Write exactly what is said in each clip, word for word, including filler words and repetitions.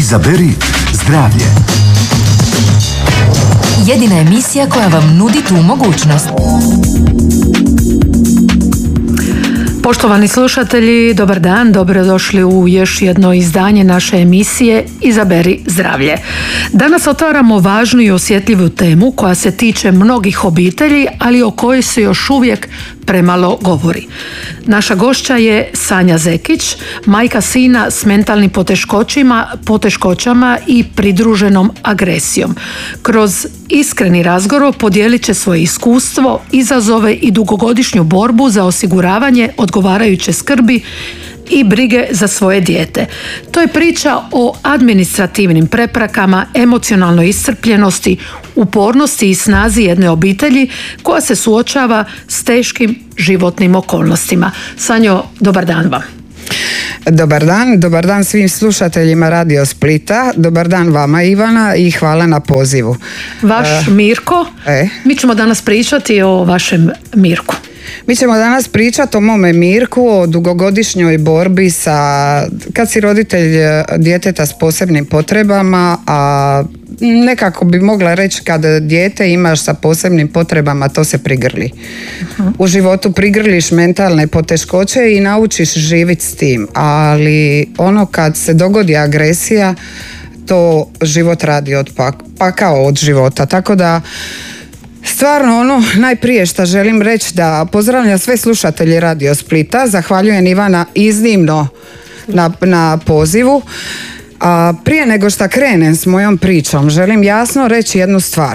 Izaberi zdravlje. Jedina emisija koja vam nudi tu mogućnost. Poštovani slušatelji, dobar dan, dobrodošli u još jedno izdanje naše emisije Izaberi zdravlje. Danas otvaramo važnu i osjetljivu temu koja se tiče mnogih obitelji, ali o kojoj se još uvijek premalo govori. Naša gošća je Sanja Zekić, majka sina s mentalnim poteškoćima, poteškoćama i pridruženom agresijom. Kroz iskreni razgovor podijelit će svoje iskustvo, izazove i dugogodišnju borbu za osiguravanje odgovarajuće skrbi i brige za svoje dijete. To je priča o administrativnim preprekama, emocionalnoj iscrpljenosti, upornosti i snazi jedne obitelji koja se suočava s teškim životnim okolnostima. Sanjo, dobar dan vam. Dobar dan, dobar dan svim slušateljima Radio Splita, dobar dan vama Ivana i hvala na pozivu. Vaš uh, Mirko, e? mi ćemo danas pričati o vašem Mirku. Mi ćemo danas pričati o mome Mirku, o dugogodišnjoj borbi sa, kad si roditelj djeteta s posebnim potrebama, a nekako bi mogla reći kad dijete imaš sa posebnim potrebama, to se prigrli. Uh-huh. U životu prigrliš mentalne poteškoće i naučiš živjeti s tim, ali ono kad se dogodi agresija, to život radi od pak, pakao od života, tako da stvarno ono najprije što želim reći da pozdravljam sve slušatelje Radio Splita, zahvaljujem Ivana iznimno na, na pozivu. A prije nego što krenem s mojom pričom, želim jasno reći jednu stvar.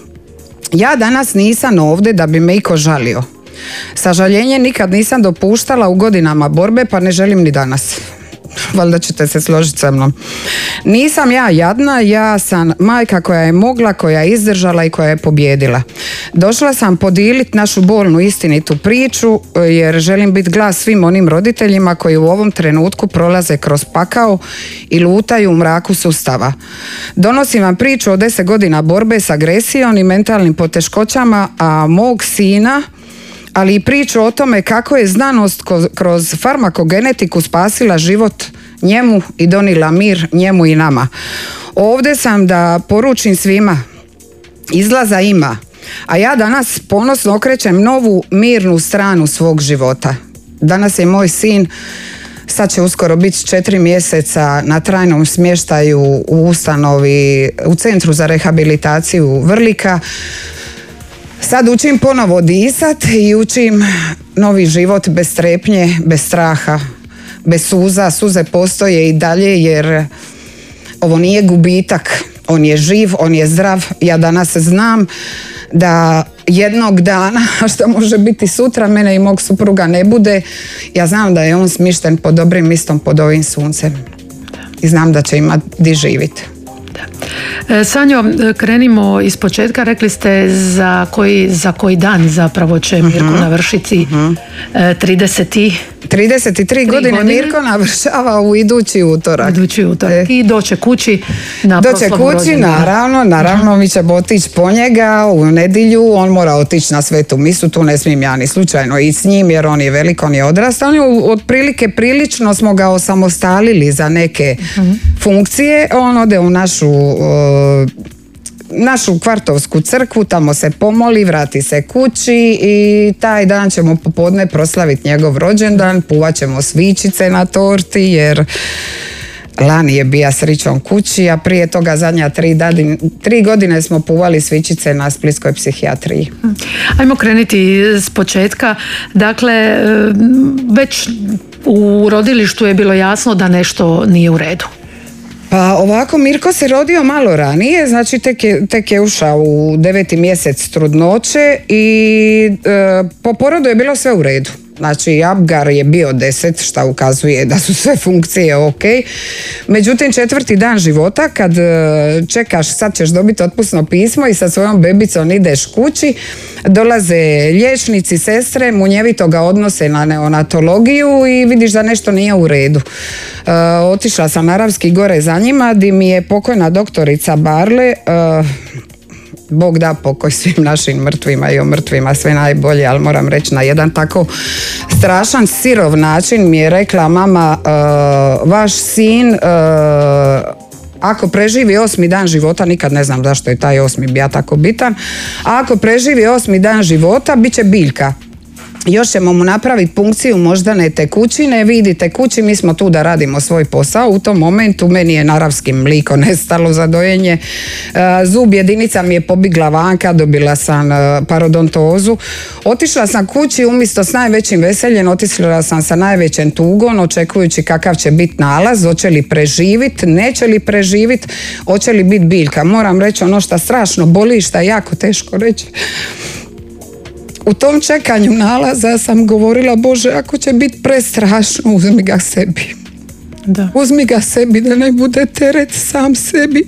Ja danas nisam ovdje da bi me iko žalio. Sažaljenje nikad nisam dopuštala u godinama borbe, pa ne želim ni danas. Valjda ćete se složiti sa mnom. Nisam ja jadna, ja sam majka koja je mogla, koja je izdržala i koja je pobjedila. Došla sam podijeliti našu bolnu istinitu priču jer želim biti glas svim onim roditeljima koji u ovom trenutku prolaze kroz pakao i lutaju u mraku sustava. Donosim vam priču o deset godina borbe s agresijom i mentalnim poteškoćama, a mog sina, ali i priču o tome kako je znanost kroz farmakogenetiku spasila život njemu i donila mir njemu i nama. Ovdje sam da poručim svima, izlaza ima, a ja danas ponosno okrećem novu mirnu stranu svog života. Danas je moj sin, sad će uskoro biti četiri mjeseca na trajnom smještaju u ustanovi, u Centru za rehabilitaciju Vrlika. Sad učim ponovo disat i učim novi život bez strepnje, bez straha, bez suza. Suze postoje i dalje jer ovo nije gubitak, on je živ, on je zdrav. Ja danas znam da jednog dana, a što može biti sutra, mene i mog supruga ne bude, ja znam da je on smišten pod dobrim mistom pod ovim suncem i znam da će imati di živjeti. Sanjo, krenimo iz početka. Rekli ste za koji, za koji dan zapravo će Mirko uh-huh. navršiti uh-huh. trideset i trideset tri godine, godine Mirko navršava u idući utorak. Idući utorak. E. I doće kući na doće kući, rođendan. naravno, naravno uh-huh. mi ćemo otići po njega u nedjelju, on mora otići na svetu misu, tu ne smijem ja ni slučajno i s njim jer on je velik, on je odrastao. On je otprilike prilično smo ga osamostalili za neke uh-huh. funkcije, on ode u našu našu kvartovsku crkvu, tamo se pomoli, vrati se kući i taj dan ćemo popodne proslaviti njegov rođendan, puvat ćemo svičice na torti jer lani je bija srićom kući, a prije toga zadnja tri, dadin, tri godine smo puvali svičice na splitskoj psihijatriji. Ajmo krenuti s početka. Dakle, već u rodilištu je bilo jasno da nešto nije u redu. Pa ovako, Mirko se rodio malo ranije, znači tek je, tek je ušao u deveti mjesec trudnoće i e, po porodu je bilo sve u redu. Znači, Apgar je bio deset, šta ukazuje da su sve funkcije ok. Međutim, četvrti dan života, kad čekaš, sad ćeš dobiti otpusno pismo i sa svojom bebicom ideš kući, dolaze liječnici, sestre, munjevito ga odnose na neonatologiju i vidiš da nešto nije u redu. E, otišla sam naravski gore za njima, di mi je pokojna doktorica Barle, e, Bog da pokoj svim našim mrtvima i o mrtvima sve najbolje, ali moram reći na jedan tako strašan sirov način mi je rekla: mama, uh, vaš sin uh, Ako preživi osmi dan života, nikad ne znam zašto je taj osmi bija tako bitan, a ako preživi osmi dan života, bit će biljka. Još ćemo mu napraviti punkciju moždane tekućine, vidi tekući, mi smo tu da radimo svoj posao. U tom momentu meni je naravski mliko nestalo za dojenje. Zub jedinica mi je pobigla vanka, dobila sam parodontozu. Otišla sam kući umjesto s najvećim veseljem, otišla sam sa najvećim tugom, očekujući kakav će biti nalaz, hoće li preživit, neće li preživit, hoće li biti biljka. Moram reći ono što strašno boli, što je jako teško reći. U tom čekanju nalaza sam govorila, Bože, ako će biti prestrašno, uzmi ga sebi. Da. Uzmi ga sebi, da ne bude teret sam sebi.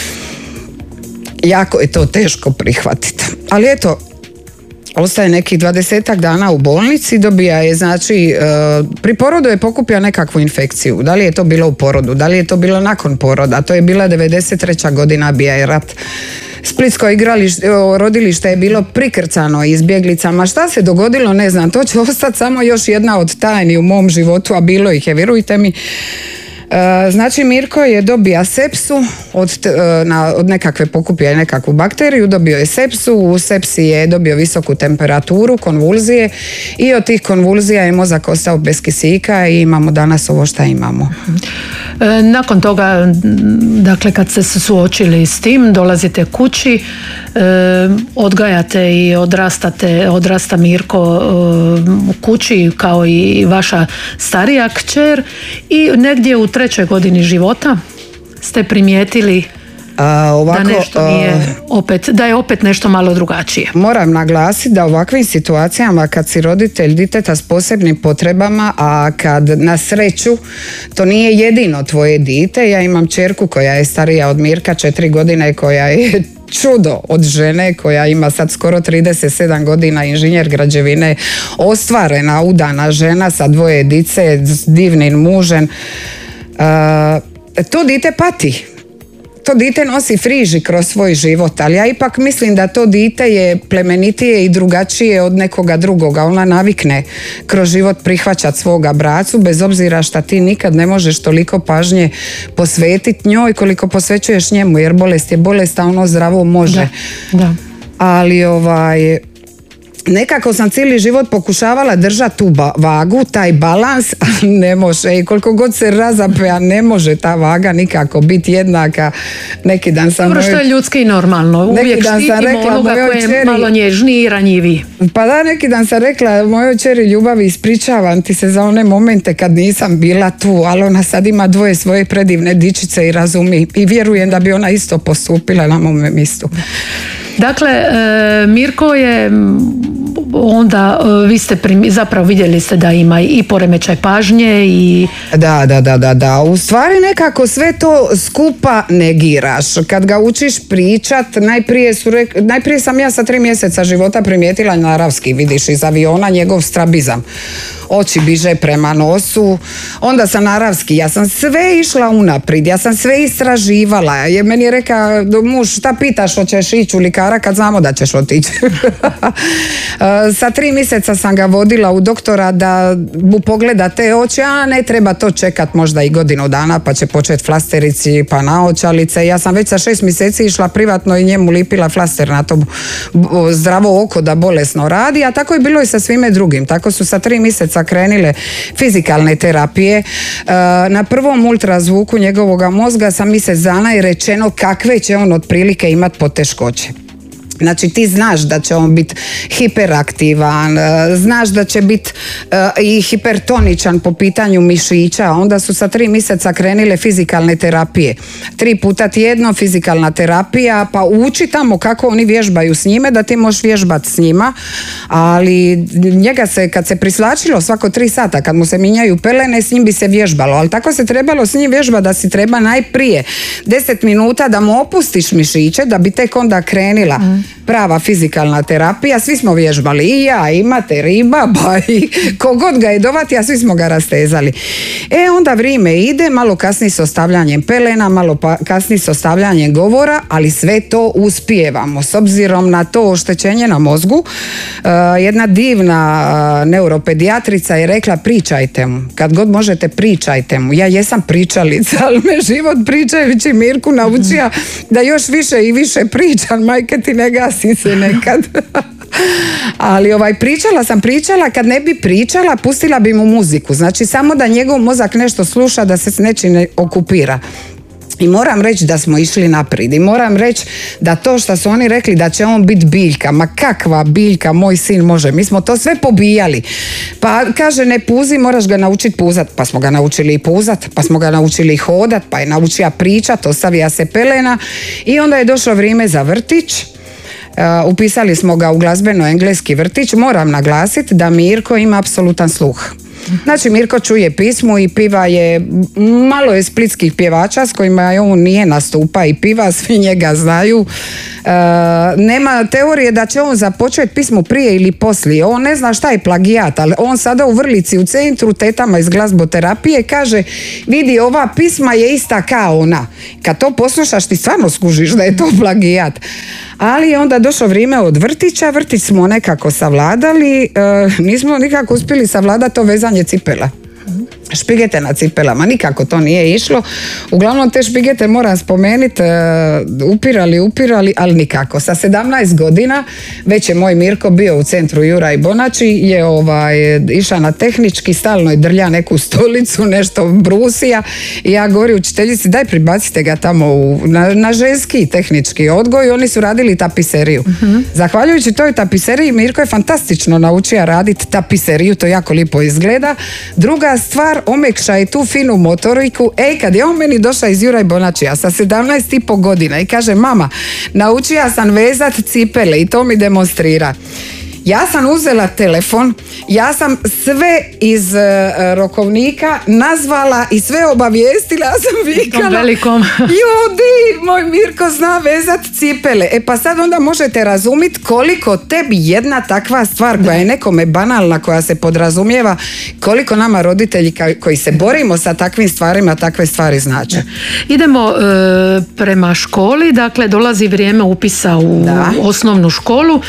Jako je to teško prihvatiti. Ali eto, ostaje nekih dvadesetak dana u bolnici, dobija je, znači, pri porodu je pokupio nekakvu infekciju. Da li je to bilo u porodu, da li je to bilo nakon poroda, to je bila devedeset treća godina, bija je rat. Splitsko igralište, rodilište je bilo prikrcano izbjeglicama. Šta se dogodilo, ne znam, to će ostati samo još jedna od tajni u mom životu, a bilo ih je, vjerujte mi. Znači, Mirko je dobio sepsu od, na, od nekakve, pokupio je nekakvu bakteriju, dobio je sepsu, u sepsi je dobio visoku temperaturu, konvulzije i od tih konvulzija je mozak ostao bez kisika i imamo danas ovo što imamo. Nakon toga, dakle, kad ste se suočili s tim, dolazite kući, odgajate i odrastate, odrasta Mirko u kući kao i vaša starija kćer i negdje u trećoj godini života ste primijetili A, ovako, da nešto nije opet, da je opet nešto malo drugačije. Moram naglasiti da u ovakvim situacijama kad si roditelj djeteta s posebnim potrebama, a kad na sreću to nije jedino tvoje dijete, ja imam ćerku koja je starija od Mirka četiri godine, koja je čudo od žene, koja ima sad skoro trideset sedam godina, inženjer građevine, ostvarena, udana žena sa dvoje dice, s divnim mužem. Uh, to dite pati. To dite nosi friži kroz svoj život, ali ja ipak mislim da to dite je plemenitije i drugačije od nekoga drugoga. Ona navikne kroz život prihvaćati svoga bracu, bez obzira šta ti nikad ne možeš toliko pažnje posvetiti njoj koliko posvećuješ njemu, jer bolest je bolest, a ono zdravo može. Da, da. Ali ovaj... nekako sam cijeli život pokušavala držati tu ba- vagu, taj balans, ali ne može. I koliko god se razape, ne može ta vaga nikako biti jednaka. Neki dan sam... Dobro, što je ljudski i normalno. Uvijek štitimo onoga koji je čeri, malo nježniji i ranjiviji. Pa da, neki dan sam rekla mojoj čeri ljubavi, ispričavam ti se za one momente kad nisam bila tu, ali ona sad ima dvoje svoje predivne dičice i razumi. I vjerujem da bi ona isto postupila na mome mjestu. Dakle, Mirko je onda, vi ste primi, zapravo vidjeli ste da ima i poremećaj pažnje i... Da, da, da, da, da. U stvari nekako sve to skupa negiraš. Kad ga učiš pričat, najprije, su rek... najprije sam ja sa tri mjeseca života primijetila naravski, vidiš iz aviona njegov strabizam. Oči biže prema nosu, onda sam naravski, ja sam sve išla unaprijed, ja sam sve istraživala, jer meni je rekao muž, šta pitaš, hoćeš ići u likara kad znamo da ćeš otići. Sa tri mjeseca sam ga vodila u doktora da mu pogleda te oči, a ne treba to čekat možda i godinu dana pa će početi flasterici pa naočalice. Ja sam već sa šest mjeseci išla privatno i njemu lipila flaster na to zdravo oko da bolesno radi, a tako je bilo i sa svime drugim. Tako su sa tri mjeseca krenile fizikalne terapije. Na prvom ultrazvuku njegovog mozga sa mjesec dana je rečeno kakve će on otprilike imati poteškoće. Znači ti znaš da će on biti hiperaktivan, znaš da će biti uh, i hipertoničan po pitanju mišića. Onda su sa tri mjeseca krenile fizikalne terapije. Tri puta tjedno fizikalna terapija, pa uči tamo kako oni vježbaju s njime, da ti možeš vježbati s njima. Ali njega se, kad se prislačilo svako tri sata, kad mu se minjaju pelene, s njim bi se vježbalo. Ali tako se trebalo s njim vježbati da si treba najprije deset minuta da mu opustiš mišiće, da bi tek onda krenila. Mm. prava fizikalna terapija, svi smo vježbali, i ja, i mate riba, pa i kogod ga je dovati, a svi smo ga rastezali. E onda vrijeme ide, malo kasnije s ostavljanjem pelena, malo pa, kasnije s ostavljanjem govora, ali sve to uspijevamo. S obzirom na to oštećenje na mozgu, uh, jedna divna uh, neuropedijatrica je rekla pričajte mu, kad god možete pričajte mu. Ja jesam pričalica, ali me život pričajući Mirku naučio da još više i više pričam, majke ti ne gasi se nekad. Ali ovaj, pričala sam, pričala, kad ne bi pričala, pustila bi mu muziku. Znači samo da njegov mozak nešto sluša, da se s nečim ne okupira. I moram reći da smo išli naprijed i moram reći da to što su oni rekli da će on biti biljka, ma kakva biljka moj sin može, mi smo to sve pobijali. Pa kaže ne puzi, moraš ga naučiti puzat, pa smo ga naučili i puzat, pa smo ga naučili i hodat, pa je naučio pričat, ostavija se pelena i onda je došlo vrijeme za vrtić. Uh, upisali smo ga u glazbeno-engleski vrtić. Moram naglasiti da Mirko ima apsolutan sluh. Znači Mirko čuje pismu i piva je, malo je splitskih pjevača s kojima on nije nastupa i piva, svi njega znaju. E, nema teorije da će on započeti pismu prije ili poslije. On ne zna šta je plagijat, ali on sada u Vrlici u centru tetama iz glazboterapije kaže vidi ova pisma je ista kao ona. Kad to poslušaš ti stvarno skužiš da je to plagijat. Ali je onda došlo vrijeme od vrtića, vrtić smo nekako savladali, e, nismo nikako uspjeli savladati to vezanje cipela. Špigete na cipelama, nikako to nije išlo. Uglavnom te špigete moram spomenuti, uh, upirali, upirali, ali nikako. Sa sedamnaest godina već je moj Mirko bio u centru Juraj Bonači, je ovaj, išao na tehnički, stalno je drlja neku stolicu, nešto brusija i ja govori učiteljici daj pribacite ga tamo u, na, na ženski tehnički odgoj i oni su radili tapiseriju. Uh-huh. Zahvaljujući toj tapiseriji Mirko je fantastično naučio raditi tapiseriju, to jako lijepo izgleda. Druga stvar, omekša je tu finu motoriku. Ej, kad je on meni došao iz Juraj Bonačija sa sedamnaest i pol godina i kaže mama, naučija sam vezat cipele i to mi demonstrira. Ja sam uzela telefon, ja sam sve iz uh, rokovnika nazvala i sve obavijestila, ja sam vikala velikom. Ljudi, moj Mirko zna vezat cipele. E pa sad onda možete razumjeti koliko tebi jedna takva stvar koja je nekome banalna, koja se podrazumijeva, koliko nama roditelji koji se borimo sa takvim stvarima, takve stvari znače. Idemo e, prema školi, dakle dolazi vrijeme upisa u da. osnovnu školu.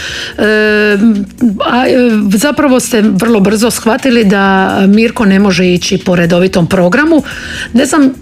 E, A zapravo ste vrlo brzo shvatili da Mirko ne može ići po redovitom programu. Ne znam, e,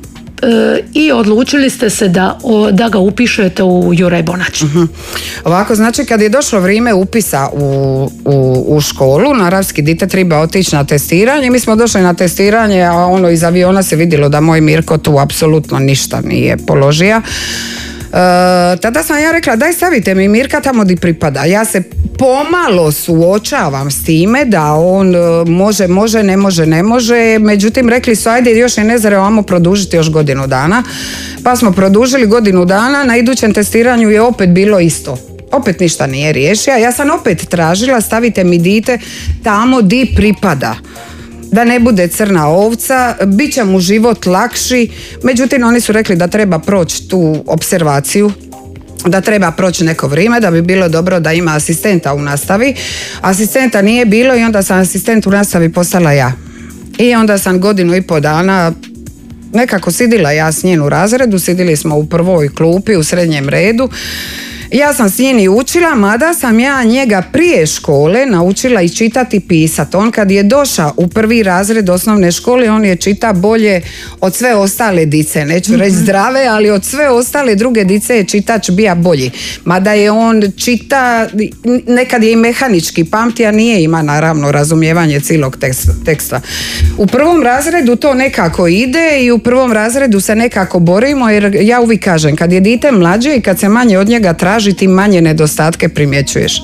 i odlučili ste se da, o, da ga upišete u Juraj Bonač. Uh-huh. Ovako, znači kad je došlo vrijeme upisa u, u, u školu, naravski dite treba otići na testiranje. Mi smo došli na testiranje, a ono iz aviona se vidjelo da moj Mirko tu apsolutno ništa nije položio. Uh, tada sam ja rekla daj stavite mi Mirka tamo di pripada. Ja se pomalo suočavam s time da on uh, može, može, ne može, ne može. Međutim rekli su ajde još je nezreo, ajmo produžiti još godinu dana. Pa smo produžili godinu dana, na idućem testiranju je opet bilo isto. Opet ništa nije riješio. Ja sam opet tražila stavite mi dite tamo di pripada. Da ne bude crna ovca, bit će mu život lakši, međutim oni su rekli da treba proći tu observaciju, da treba proći neko vrijeme, da bi bilo dobro da ima asistenta u nastavi. Asistenta nije bilo i onda sam asistent u nastavi postala ja. I onda sam godinu i pol dana nekako sidila ja s njim u razredu, sidili smo u prvoj klupi u srednjem redu. Ja sam s njim i učila, mada sam ja njega prije škole naučila i čitati i pisati. On kad je došao u prvi razred osnovne škole, on je čita bolje od sve ostale dice. Neću mm-hmm. reći zdrave, ali od sve ostale druge dice je čitač bija bolji. Mada je on čita, nekad je i mehanički pamti, a nije ima naravno razumijevanje cijelog teksta. U prvom razredu to nekako ide i u prvom razredu se nekako borimo, jer ja uvijek kažem, kad je dite mlađe i kad se manje od njega traži, ti manje nedostatke primjećuješ.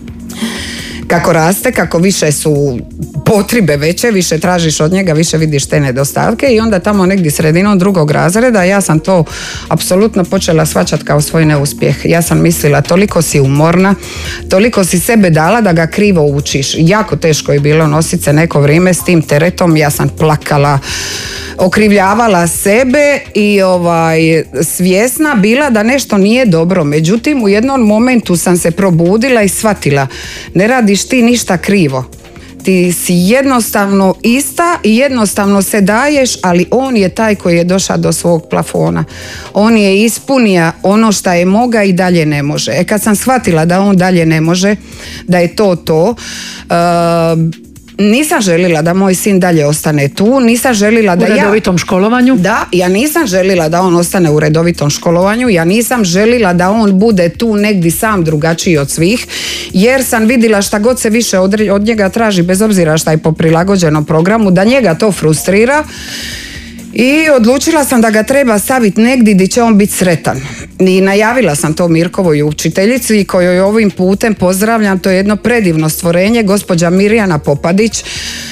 Kako raste, kako više su potrebe veće, više tražiš od njega, više vidiš te nedostatke i onda tamo negdje sredinom drugog razreda ja sam to apsolutno počela shvaćati kao svoj neuspjeh. Ja sam mislila toliko si umorna, toliko si sebe dala da ga krivo učiš. Jako teško je bilo nositi se neko vrijeme s tim teretom, ja sam plakala. okrivljavala sebe i ovaj, svjesna bila da nešto nije dobro. Međutim, u jednom momentu sam se probudila i shvatila, ne radiš ti ništa krivo. Ti si jednostavno ista i jednostavno se daješ, ali on je taj koji je došao do svog plafona. On je ispunio ono što je moga i dalje ne može. E kad sam shvatila da on dalje ne može, da je to to, uh, nisam želila da moj sin dalje ostane tu, nisam želila da ja... U redovitom školovanju? Da, ja nisam želila da on ostane u redovitom školovanju, ja nisam želila da on bude tu negdje sam drugačiji od svih, jer sam vidjela šta god se više od, od njega traži, bez obzira šta je po prilagođenom programu, da njega to frustrira. I odlučila sam da ga treba staviti negdje gdje će on biti sretan. I najavila sam to Mirkovoj učiteljici kojoj ovim putem pozdravljam, to je jedno predivno stvorenje, gospođa Mirjana Popadić.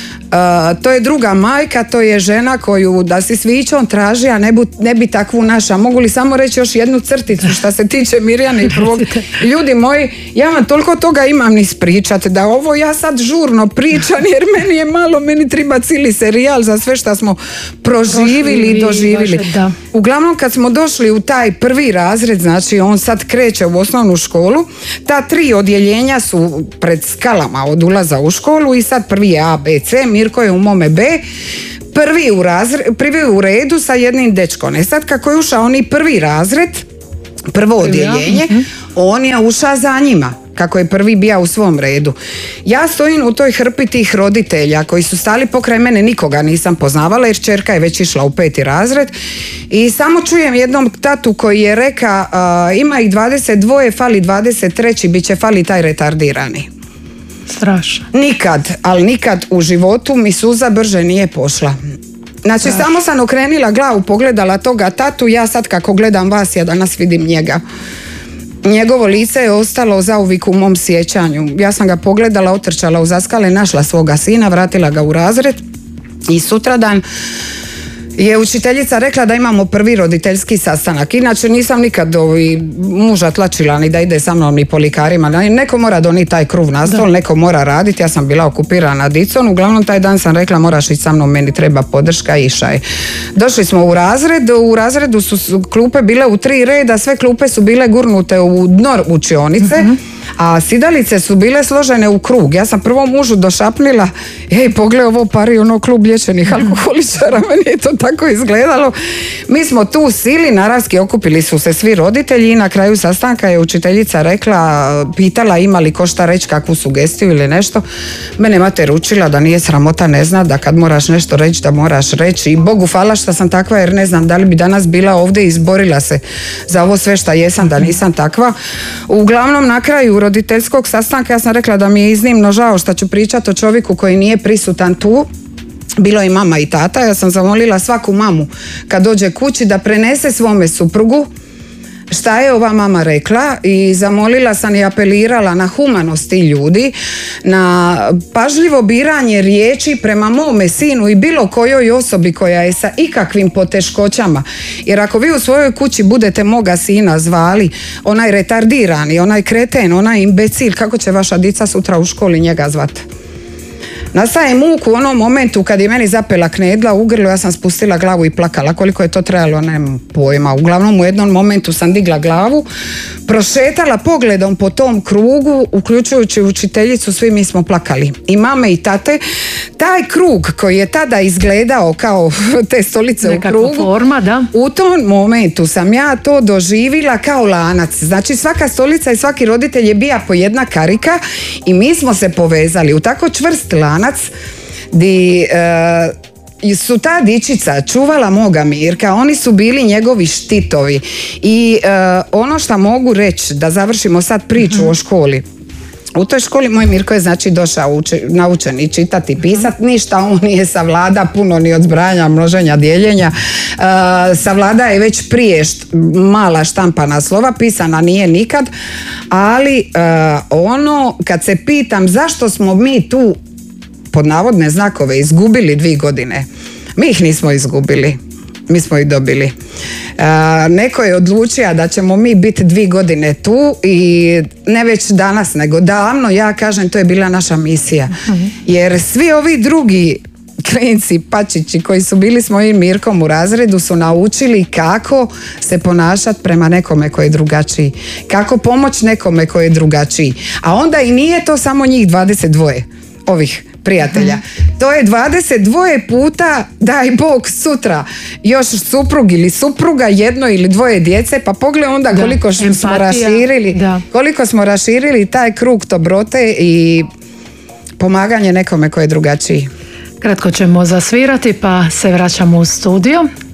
Uh, to je druga majka, to je žena koju da si svićom traži, a ne, bu, ne bi takvu naša. Mogu li samo reći još jednu crticu što se tiče Mirjane i prvog? Ljudi moji, ja vam toliko toga imam ni ispričati, da ovo ja sad žurno pričam, jer meni je malo, meni treba cijeli serijal za sve što smo proživili i doživili. Da. Uglavnom kad smo došli u taj prvi razred, znači on sad kreće u osnovnu školu, ta tri odjeljenja su pred skalama od ulaza u školu i sad prvi je A, B, C, Mirko je u mome B, prvi u, razred, prvi u redu sa jednim dečkom. E sad kako je ušao oni prvi razred, prvo odjeljenje, ja. On je ušao za njima, kako je prvi bija u svom redu. Ja stojim u toj hrpi tih roditelja koji su stali pokraj mene, nikoga nisam poznavala jer ćerka je već išla u peti razred i samo čujem jednom tatu koji je reka uh, ima ih dvadeset dva, fali dvadeset tri, bit će fali taj retardirani. Strašno. Nikad, ali nikad u životu mi suza brže nije pošla. Znači Strašno. Samo sam okrenila glavu, pogledala toga tatu, ja sad kako gledam vas, ja danas vidim njega. Njegovo lice je ostalo zauvijek u mom sjećanju. Ja sam ga pogledala, otrčala u zaskale, našla svoga sina, vratila ga u razred i sutradan je učiteljica rekla da imamo prvi roditeljski sastanak. Inače nisam nikad ovi muža tlačila ni da ide sa mnom ni po likarima. Neko mora doniti taj kruv na stol, neko mora raditi. Ja sam bila okupirana dicom. Uglavnom taj dan sam rekla moraš ići sa mnom, meni treba podrška, iša je. Došli smo u razred. U razredu su klupe bile u tri reda. Sve klupe su bile gurnute u dno učionice. Mm-hmm. A sidalice su bile složene u krug. Ja sam prvo mužu došapnila, ej, pogledaj ovo pari, ono klub liječenih alkoholičara, meni je to tako izgledalo. Mi smo tu sili, naravski okupili su se svi roditelji i na kraju sastanka je učiteljica rekla, pitala ima li ko šta reći, kakvu sugestiju ili nešto. Mene mater učila da nije sramota ne zna, da kad moraš nešto reći, da moraš reći. I Bogu hvala što sam takva, jer ne znam da li bi danas bila ovdje i izborila se za ovo sve što jesam, da nisam takva. Uglavnom na kraju roditeljskog sastanka ja sam rekla da mi je iznimno žao što ću pričati o čovjeku koji nije prisutan tu. Bilo je mama i tata. Ja sam zamolila svaku mamu kad dođe kući da prenese svome suprugu šta je ova mama rekla i zamolila sam i apelirala na humanost tih ljudi, na pažljivo biranje riječi prema mome sinu i bilo kojoj osobi koja je sa ikakvim poteškoćama. Jer ako vi u svojoj kući budete moga sina zvali onaj retardirani, onaj kreten, onaj imbecil, kako će vaša dica sutra u školi njega zvati? Nastaje muk u onom momentu kad je meni zapela knedla u grlu, ja sam spustila glavu i plakala. Koliko je to trajalo, nemam pojma. Uglavnom u jednom momentu sam digla glavu, prošetala pogledom po tom krugu, uključujući učiteljicu, svi mi smo plakali. I mame i tate. Taj krug koji je tada izgledao kao te stolice nekakva u krugu, forma, da. U tom momentu sam ja to doživila kao lanac. Znači svaka stolica i svaki roditelj je bija po jedna karika i mi smo se povezali u tako čvrst lanac di uh, su ta dičica čuvala moga Mirka, oni su bili njegovi štitovi i uh, ono što mogu reći, da završimo sad priču mm-hmm. o školi. U toj školi moj Mirko je znači došao uči, naučen i čitati i pisati, ništa on nije savlada puno ni od zbrajanja, množenja, dijeljenja. Uh, savlada je već prije št, mala štampana slova, pisana nije nikad, ali uh, ono kad se pitam zašto smo mi tu pod navodne znakove izgubili dvije godine, mi ih nismo izgubili, mi smo ih dobili. Uh, neko je odlučio da ćemo mi biti dvije godine tu i ne već danas nego davno, ja kažem to je bila naša misija. Uh-huh. Jer svi ovi drugi klinci, pačići koji su bili s mojim Mirkom u razredu su naučili kako se ponašati prema nekome koji je drugačiji, kako pomoći nekome koji je drugačiji. A onda i nije to samo njih dvadeset dva ovih prijatelja. To je dvadeset dva puta, daj Bog, sutra još suprug ili supruga, jedno ili dvoje djece, pa pogledaj onda Da, koliko smo empatija, raširili, da. koliko smo raširili taj krug dobrote i pomaganje nekome koji je drugačiji. Kratko ćemo zasvirati pa se vraćamo u studio.